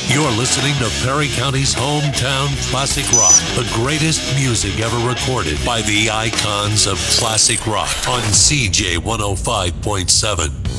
You're listening to Perry County's hometown classic rock, the greatest music ever recorded by the icons of classic rock on CJ 105.7.